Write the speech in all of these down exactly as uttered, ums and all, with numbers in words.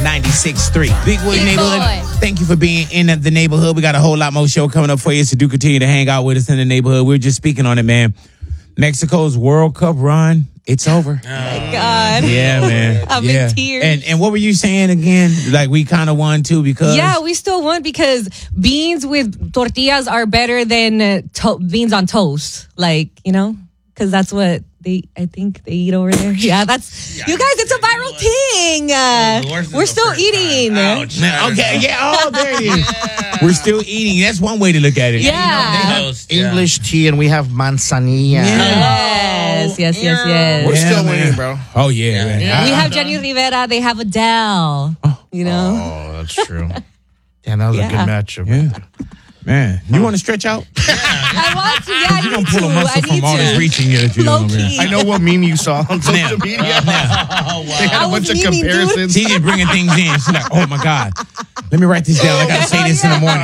ninety-six point three. Big Boy Big Neighborhood. Boy. Thank you for being in the neighborhood. We got a whole lot more show coming up for you, so do continue to hang out with us in the neighborhood. We are just speaking on it, man. Mexico's World Cup run, it's over. Oh my God. Yeah, man. I'm yeah. in tears. And and what were you saying again? Like we kind of won too because Yeah, we still won because beans with tortillas are better than uh, to- beans on toast. Like, you know, because that's what they, I think they eat over there. Yeah, that's, Yeah, you guys, it's a viral thing. Uh, we're still eating. Man, okay, yeah, oh, there it is. We're still eating. That's one way to look at it. Yeah. Toast, yeah. English tea, and we have manzanilla. Yes, yes, yes, yes. We're Yeah, still man. winning, bro. Oh yeah, man. Yeah. We I- have Jenny Rivera. They have Adele. You know? Oh, that's true. Damn, that was a Yeah. good matchup. Yeah. Man, you want to stretch out? I want to. Yeah, I You need gonna pull to. a I muscle need from all to. this reaching you that you're Low doing, man. key. I know what meme you saw on social Now. media. Oh, They had I a was bunch of memeing, dude. comparisons. She's just bringing things in. She's like, oh my God. Let me write this down. I got to say this in the morning.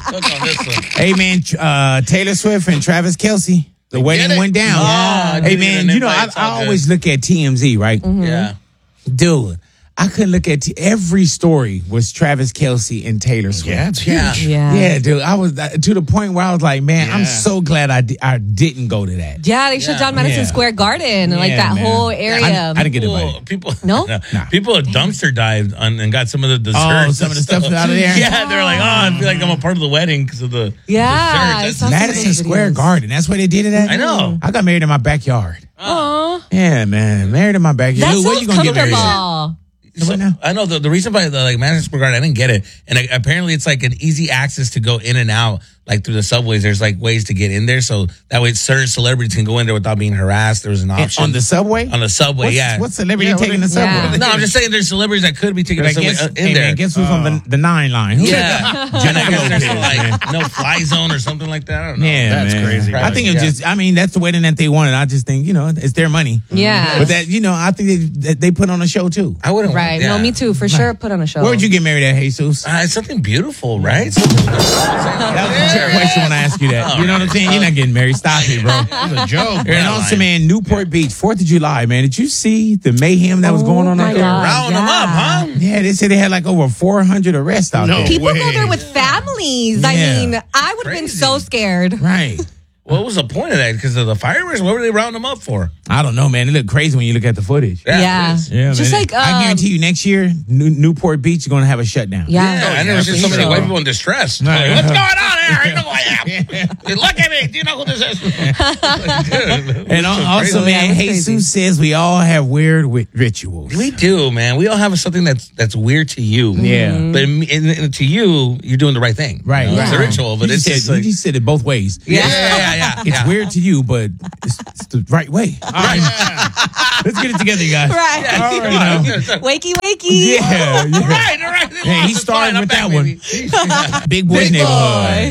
Hey, man, uh, Taylor Swift and Travis Kelce, the wedding it? went down. Yeah. Hey, Dude, man, and you know, I, invite, it's all I good. always look at T M Z, right? Yeah. Dude, I couldn't look at t- every story was Travis Kelce and Taylor Swift. Yeah, it's Yeah. huge. Yeah. Yeah, dude. I was uh, to the point where I was like, man, I'm Yeah. so glad I, di- I didn't go to that. Yeah, they shut Yeah. down Madison Yeah. Square Garden, like Yeah, that man. whole I, area. I didn't get People, invited. people, No? Nah. people have dumpster dived on, and got some of the desserts. Oh, some of the and stuff out of there? Yeah, they're like, oh, I feel like I'm a part of the wedding because of the Yeah, I desserts. saw That's- some of Madison those Square videos. Garden. That's where they did it at? I know. I got married in my backyard. Aw, Yeah, man. Married in my backyard. that Dude, where sounds you gonna get married at? comfortable. So, What now? I know the, the reason why the like Madison Square Garden, I didn't get it, and like, apparently it's like an easy access to go in and out, like through the subways. There's like ways to get in there, so that way certain celebrities can go in there without being harassed. There was an And option on the subway? on the subway. What's, yeah, What celebrity Yeah, what taking they- the subway? Yeah. no, I'm just saying there's celebrities that could be taking But I the subway guess, uh, in hey, there. man, guess who's on the, the nine line? Who- Yeah, and I guess there's some, like no fly zone or something like that. I don't know. Yeah, That's man. crazy. I think it was Yeah. just, I mean, that's the wedding that they wanted. I just think, you know, it's their money. Yeah. But that, you know, I think they, that they put on a show too. I wouldn't. Right. Yeah. No, me too. For sure, put on a show. Where'd you get married at, Jesus? Uh, it's something beautiful, right? Something That was a trick question when I asked you that. You know what I'm saying? You're not getting married. Stop it, bro. It was a joke. And bro. also, man, Newport Beach, fourth of July, man. Did you see the mayhem that was Oh going on my out there? God. Round them up, huh? Yeah, they said they had like over four hundred arrests out No. there. People go way. there with families. Yeah. I mean, I would have been Crazy. so scared. Right. What was the point of that? Because of the fireworks? What were they rounding them up for? I don't know, man. It looked crazy when you look at the footage. Yeah. it is. Yeah, Just man. like, I um, guarantee you, next year, New- Newport Beach is going to have a shutdown. Yeah. Yeah, and there was just so many So- white people in distress. Right. Like, what's going on here? You know who I am. Look at me. Do you know who this is? Dude, And al- also, crazy. man, Yeah, it was crazy. Jesus says we all have weird wi- rituals. We do, man. We all have something that's that's weird to you. Yeah. But in, in, in- to you, you're doing the right thing. Right. You know, It's a right. ritual, but you it's just just said, like, you just said it both ways. yeah, yeah, yeah, yeah. It's yeah. weird to you, but it's, it's the right way. All right. Let's get it together, you guys. Right. All right, you know. Wakey, wakey. Yeah. yeah. All right, all right. Hey, he It's started fine. with I'm that back, one. baby. Big Boy's Big Neighborhood. Boy.